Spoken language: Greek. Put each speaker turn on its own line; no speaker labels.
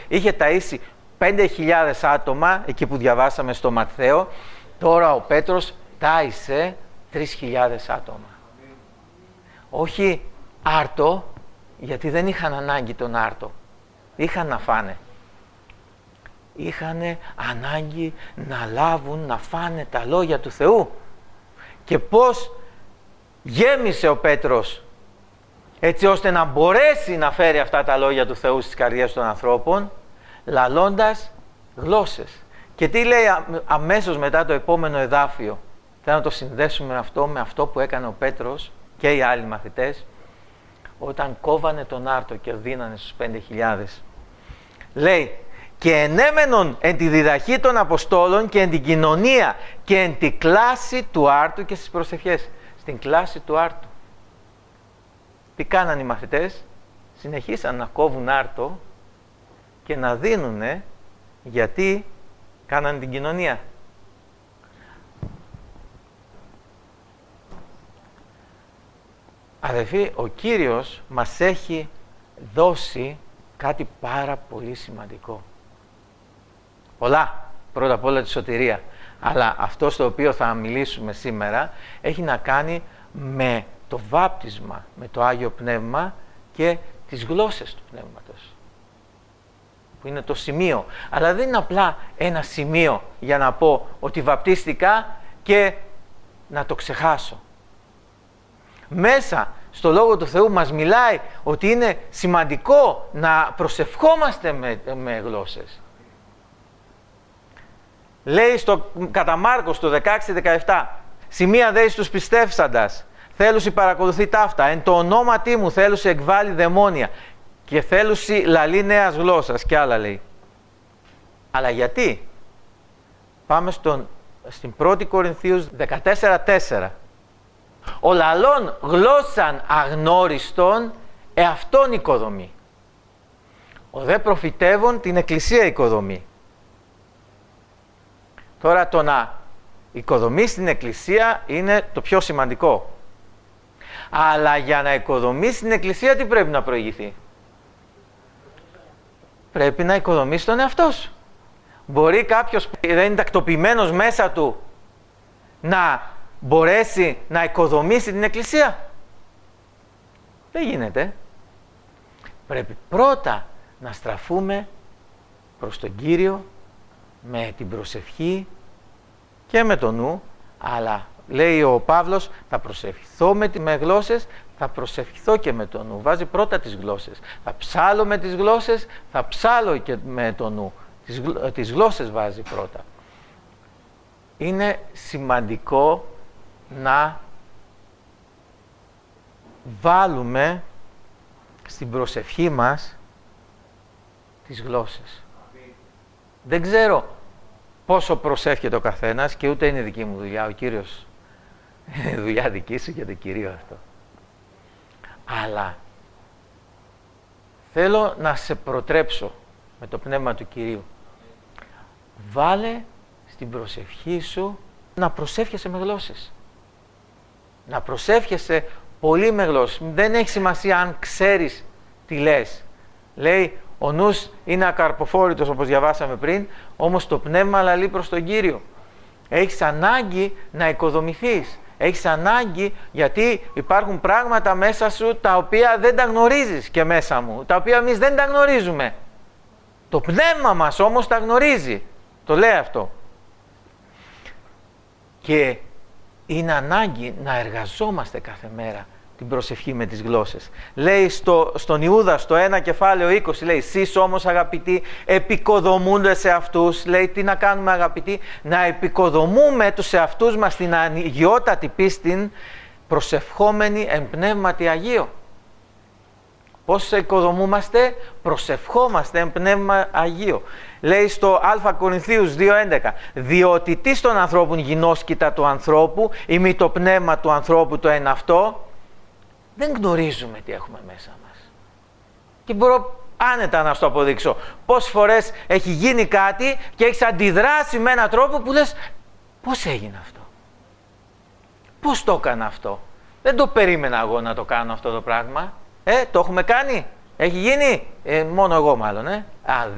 είχε ταΐσει 5.000 άτομα, εκεί που διαβάσαμε στο Ματθαίο, τώρα ο Πέτρος τάισε 3.000 άτομα. Όχι άρτο, γιατί δεν είχαν ανάγκη τον άρτο. Είχαν να φάνε. Είχαν ανάγκη να λάβουν, να φάνε τα λόγια του Θεού. Και πώς γέμισε ο Πέτρος έτσι ώστε να μπορέσει να φέρει αυτά τα λόγια του Θεού στις καρδιές των ανθρώπων, λαλώντας γλώσσες. Και τι λέει αμέσως μετά το επόμενο εδάφιο? Θέλω να το συνδέσουμε με αυτό που έκανε ο Πέτρος και οι άλλοι μαθητές όταν κόβανε τον άρτο και δίνανε στους 5.000. Λέει, και ενέμενον εν τη διδαχή των Αποστόλων και εν την κοινωνία και εν τη κλάση του άρτου και στις προσευχές. Στην κλάση του άρτου. Τι κάνανε οι μαθητές? Συνεχίσαν να κόβουν άρτο και να δίνουνε, γιατί κάνανε την κοινωνία. Αδελφοί, ο Κύριος μας έχει δώσει κάτι πάρα πολύ σημαντικό. Πολλά. Πρώτα απ' όλα τη σωτηρία. Αλλά αυτό στο οποίο θα μιλήσουμε σήμερα έχει να κάνει με το βάπτισμα, με το Άγιο Πνεύμα και τις γλώσσες του Πνεύματος. Που είναι το σημείο. Αλλά δεν είναι απλά ένα σημείο για να πω ότι βαπτίστηκα και να το ξεχάσω. Μέσα στο Λόγο του Θεού μας μιλάει ότι είναι σημαντικό να προσευχόμαστε με γλώσσες. Λέει κατά Μάρκος το 16-17, σημεία δέει στους πιστεύσαντας, θέλουσι παρακολουθεί ταύτα, εν το ονόματί μου θέλουσι εκβάλλει δαιμόνια και θέλουσι λαλεί νέας γλώσσας και άλλα λέει. Αλλά γιατί? Πάμε στην 1η Κορινθίους 14-4. Ο λαλών γλώσσαν αγνώριστον εαυτόν οικοδομή. Ο δε προφητεύων την εκκλησία οικοδομή. Τώρα το να οικοδομείς την εκκλησία είναι το πιο σημαντικό. Αλλά για να οικοδομείς την εκκλησία τι πρέπει να προηγηθεί? Πρέπει να οικοδομείς τον εαυτό σου. Μπορεί κάποιος που δεν είναι τακτοποιημένος μέσα του να μπορέσει να οικοδομήσει την εκκλησία? Δεν γίνεται. Πρέπει πρώτα να στραφούμε προς τον Κύριο με την προσευχή και με το νου, αλλά λέει ο Παύλος, θα προσευχηθώ με γλώσσες, θα προσευχηθώ και με το νου. Βάζει πρώτα τις γλώσσες. Θα ψάλω με τις γλώσσες, θα ψάλω και με το νου. Τις γλώσσες βάζει πρώτα. Είναι σημαντικό να βάλουμε στην προσευχή μας τις γλώσσες. Δεν ξέρω πόσο προσεύχεται ο καθένας και ούτε είναι δική μου δουλειά. Ο Κύριος είναι δουλειά δική σου και το Κυρίο αυτό. Αλλά θέλω να σε προτρέψω με το Πνεύμα του Κυρίου. Βάλε στην προσευχή σου να προσεύχεσαι με γλώσσες. Να προσεύχεσαι πολύ με γλώσσες. Δεν έχει σημασία αν ξέρεις τι λες. Λέει, ο νους είναι ακαρποφόρητος όπως διαβάσαμε πριν, όμως το πνεύμα λαλεί προς τον Κύριο. Έχεις ανάγκη να οικοδομηθείς. Έχεις ανάγκη γιατί υπάρχουν πράγματα μέσα σου τα οποία δεν τα γνωρίζεις και μέσα μου. Τα οποία εμείς δεν τα γνωρίζουμε. Το πνεύμα μας όμως τα γνωρίζει. Το λέει αυτό. Και είναι ανάγκη να εργαζόμαστε κάθε μέρα την προσευχή με τις γλώσσες. Λέει στον Ιούδα, στο 1 κεφάλαιο 20, λέει, «Σεις όμως αγαπητοί, επικοδομούνται σε αυτούς». Λέει, τι να κάνουμε αγαπητοί? Να επικοδομούμε τους εαυτούς μας στην αγιότατη πίστην, προσευχόμενοι εν πνεύματι Αγίο. Πώς οικοδομούμαστε? Προσευχόμαστε εν πνεύμα Αγίο. Λέει στο Α Κορινθίους 2.11, «Διότι τι στον ανθρώπουν γινώσκητα του ανθρώπου, ή μη το πνεύμα του ανθρώπου το εν αυτό». Δεν γνωρίζουμε τι έχουμε μέσα μας. Και μπορώ άνετα να σου το αποδείξω. Πόσες φορές έχει γίνει κάτι και έχεις αντιδράσει με έναν τρόπο που λες, πώς έγινε αυτό? Πώς το έκανα αυτό? Δεν το περίμενα εγώ να το κάνω αυτό το πράγμα. Το έχουμε κάνει? Έχει γίνει? Μόνο εγώ μάλλον.